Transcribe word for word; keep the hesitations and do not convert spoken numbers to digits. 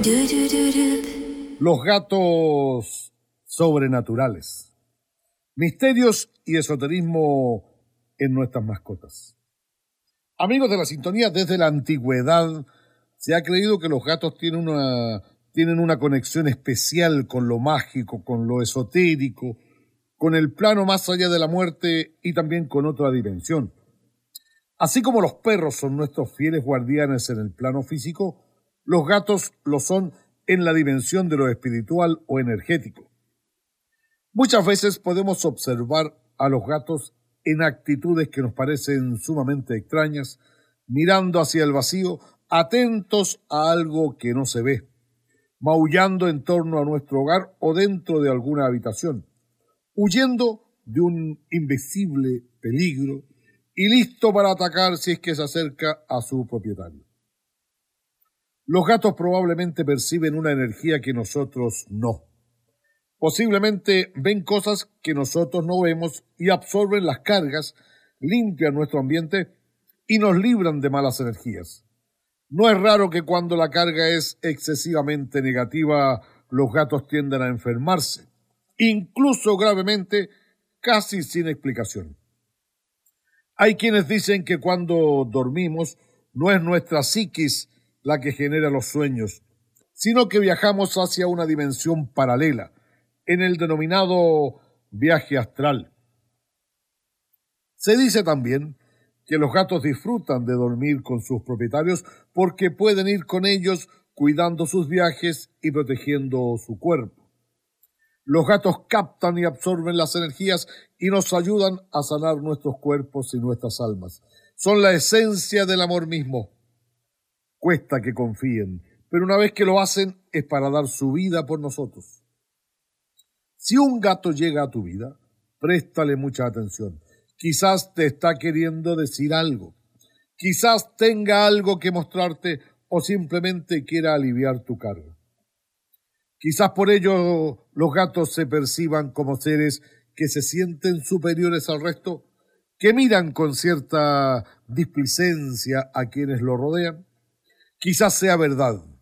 Los gatos sobrenaturales. Misterios y esoterismo en nuestras mascotas. Amigos de la sintonía, desde la antigüedad se ha creído que los gatos tienen una, tienen una conexión especial con lo mágico, con lo esotérico, con el plano más allá de la muerte y también con otra dimensión. Así como los perros son nuestros fieles guardianes en el plano físico, los gatos lo son en la dimensión de lo espiritual o energético. Muchas veces podemos observar a los gatos en actitudes que nos parecen sumamente extrañas, mirando hacia el vacío, atentos a algo que no se ve, maullando en torno a nuestro hogar o dentro de alguna habitación, huyendo de un invisible peligro y listo para atacar si es que se acerca a su propietario. Los gatos probablemente perciben una energía que nosotros no. Posiblemente ven cosas que nosotros no vemos y absorben las cargas, limpian nuestro ambiente y nos libran de malas energías. No es raro que cuando la carga es excesivamente negativa, los gatos tiendan a enfermarse, incluso gravemente, casi sin explicación. Hay quienes dicen que cuando dormimos no es nuestra psiquis la que genera los sueños, sino que viajamos hacia una dimensión paralela, en el denominado viaje astral. Se dice también que los gatos disfrutan de dormir con sus propietarios porque pueden ir con ellos cuidando sus viajes y protegiendo su cuerpo. Los gatos captan y absorben las energías y nos ayudan a sanar nuestros cuerpos y nuestras almas. Son la esencia del amor mismo. Cuesta que confíen, pero una vez que lo hacen es para dar su vida por nosotros. Si un gato llega a tu vida, préstale mucha atención. Quizás te está queriendo decir algo. Quizás tenga algo que mostrarte o simplemente quiera aliviar tu carga. Quizás por ello los gatos se perciban como seres que se sienten superiores al resto, que miran con cierta displicencia a quienes lo rodean. Quizás sea verdad,